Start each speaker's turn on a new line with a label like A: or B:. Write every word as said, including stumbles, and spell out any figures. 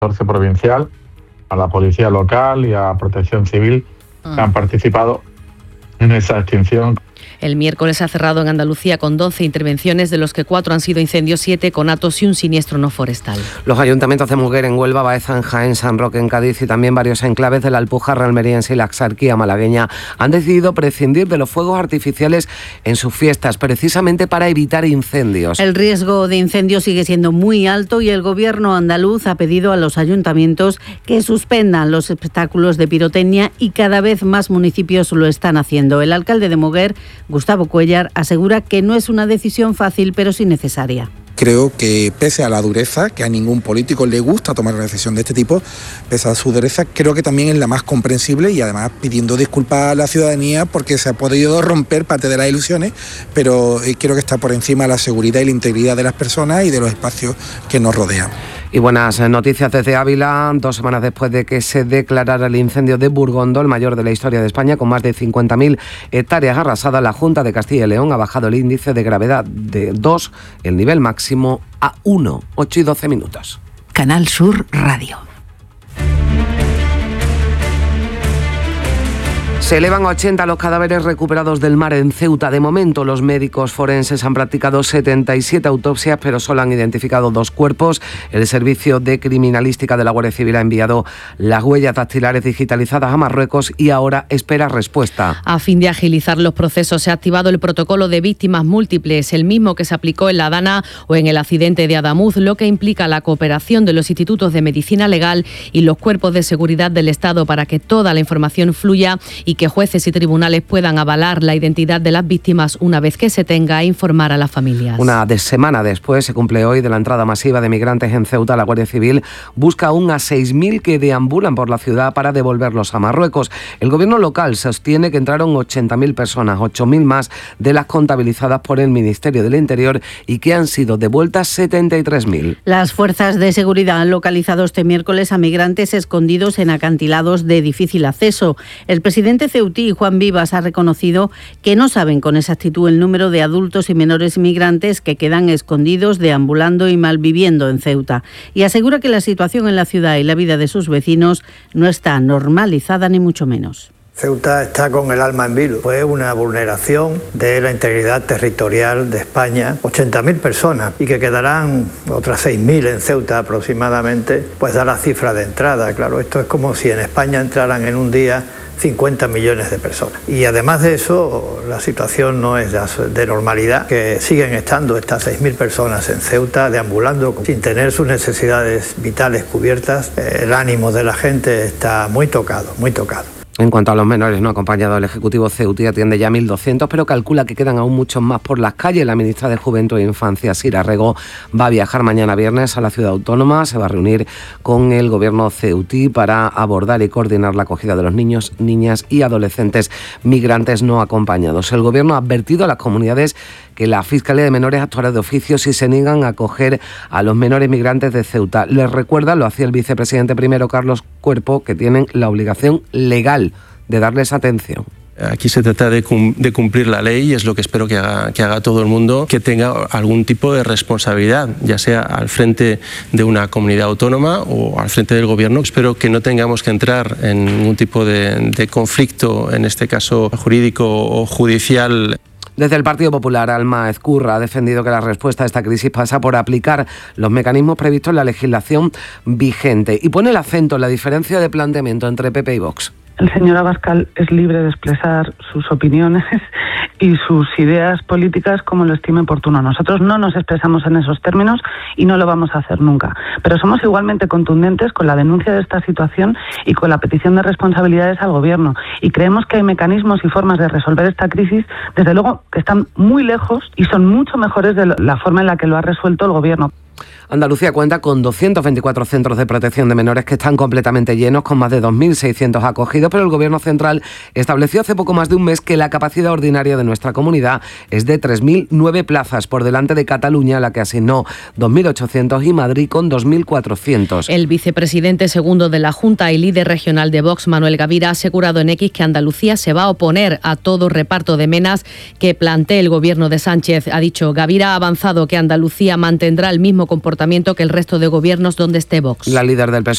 A: consorcio provincial, a la policía local y a Protección Civil que han participado en esa extinción.
B: El miércoles se ha cerrado en Andalucía con doce intervenciones, de los que cuatro han sido incendios, siete conatos y un siniestro no forestal.
C: Los ayuntamientos de Muguer en Huelva, Baeza en Jaén, San Roque en Cádiz y también varios enclaves de la Alpujarra almeriense y la Axarquía malagueña han decidido prescindir de los fuegos artificiales en sus fiestas, precisamente para evitar incendios.
D: El riesgo de incendio sigue siendo muy alto y el gobierno andaluz ha pedido a los ayuntamientos que suspendan los espectáculos de pirotecnia y cada vez más municipios lo están haciendo. El alcalde de Muguer, Gustavo Cuéllar, asegura que no es una decisión fácil, pero sí necesaria.
E: Creo que pese a la dureza, que a ningún político le gusta tomar una decisión de este tipo, pese a su dureza, creo que también es la más comprensible y además pidiendo disculpas a la ciudadanía porque se ha podido romper parte de las ilusiones, pero creo que está por encima la seguridad y la integridad de las personas y de los espacios que nos rodean.
C: Y buenas noticias desde Ávila. Dos semanas después de que se declarara el incendio de Burgondo, el mayor de la historia de España, con más de cincuenta mil hectáreas arrasadas, la Junta de Castilla y León ha bajado el índice de gravedad de dos, el nivel máximo, a uno. ocho y doce minutos.
F: Canal Sur Radio.
C: Se elevan a ochenta los cadáveres recuperados del mar en Ceuta. De momento, los médicos forenses han practicado setenta y siete autopsias, pero solo han identificado dos cuerpos. El Servicio de Criminalística de la Guardia Civil ha enviado las huellas dactilares digitalizadas a Marruecos y ahora espera respuesta.
B: A fin de agilizar los procesos, se ha activado el protocolo de víctimas múltiples, el mismo que se aplicó en La Dana o en el accidente de Adamuz, lo que implica la cooperación de los institutos de medicina legal y los cuerpos de seguridad del Estado para que toda la información fluya y que jueces y tribunales puedan avalar la identidad de las víctimas una vez que se tenga a informar a las familias.
C: Una de semana después, se cumple hoy de la entrada masiva de migrantes en Ceuta. La Guardia Civil busca aún a seis mil que deambulan por la ciudad para devolverlos a Marruecos. El gobierno local sostiene que entraron ochenta mil personas, ocho mil más de las contabilizadas por el Ministerio del Interior, y que han sido devueltas setenta y tres mil.
D: Las fuerzas de seguridad han localizado este miércoles a migrantes escondidos en acantilados de difícil acceso. El presidente ceutí, Juan Vivas, ha reconocido que no saben con exactitud el número de adultos y menores migrantes que quedan escondidos, deambulando y malviviendo en Ceuta, y asegura que la situación en la ciudad y la vida de sus vecinos no está normalizada ni mucho menos.
G: Ceuta está con el alma en vilo. Fue una vulneración de la integridad territorial de España. ochenta mil personas y que quedarán otras seis mil en Ceuta aproximadamente, pues da la cifra de entrada. Claro, esto es como si en España entraran en un día cincuenta millones de personas. Y además de eso, la situación no es de normalidad, que siguen estando estas seis mil personas en Ceuta deambulando sin tener sus necesidades vitales cubiertas. El ánimo de la gente está muy tocado, muy tocado.
C: En cuanto a los menores no acompañados, el Ejecutivo ceutí atiende ya mil doscientos, pero calcula que quedan aún muchos más por las calles. La ministra de Juventud e Infancia, Sira Rego, va a viajar mañana viernes a la ciudad autónoma. Se va a reunir con el gobierno ceutí para abordar y coordinar la acogida de los niños, niñas y adolescentes migrantes no acompañados. El gobierno ha advertido a las comunidades que la Fiscalía de Menores actuará de oficio si se niegan a acoger a los menores migrantes de Ceuta. Les recuerda, lo hacía el vicepresidente primero, Carlos Cuerpo, que tienen la obligación legal de darles atención.
H: Aquí se trata de cumplir la ley y es lo que espero que haga, que haga todo el mundo, que tenga algún tipo de responsabilidad, ya sea al frente de una comunidad autónoma o al frente del gobierno. Espero que no tengamos que entrar en ningún tipo de, de conflicto, en este caso jurídico o judicial.
C: Desde el Partido Popular, Alma Ezcurra ha defendido que la respuesta a esta crisis pasa por aplicar los mecanismos previstos en la legislación vigente y pone el acento en la diferencia de planteamiento entre P P y Vox.
I: El señor Abascal es libre de expresar sus opiniones y sus ideas políticas como lo estime oportuno. Nosotros no nos expresamos en esos términos y no lo vamos a hacer nunca. Pero somos igualmente contundentes con la denuncia de esta situación y con la petición de responsabilidades al Gobierno. Y creemos que hay mecanismos y formas de resolver esta crisis, desde luego, que están muy lejos y son mucho mejores de la forma en la que lo ha resuelto el Gobierno.
C: Andalucía cuenta con doscientos veinticuatro centros de protección de menores que están completamente llenos, con más de dos mil seiscientos acogidos, pero el Gobierno central estableció hace poco más de un mes que la capacidad ordinaria de nuestra comunidad es de tres mil nueve plazas, por delante de Cataluña, la que asignó dos mil ochocientos, y Madrid con dos mil cuatrocientos.
B: El vicepresidente segundo de la Junta y líder regional de Vox, Manuel Gavira, ha asegurado en X que Andalucía se va a oponer a todo reparto de menas que plantee el Gobierno de Sánchez. Ha dicho Gavira, ha avanzado que Andalucía mantendrá el mismo comportamiento que el resto de gobiernos donde esté Vox.
C: La líder del P S O E